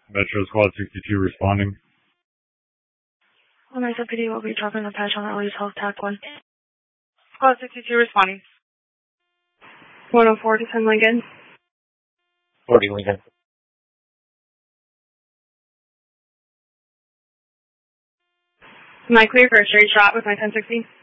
Metro Squad 62 responding. On my deputy will be dropping the patch on Ellie's Health TAC 1. Squad 62 responding. 104 to 10 Lincoln. 40 Lincoln. Am I clear for a straight shot with my 1060?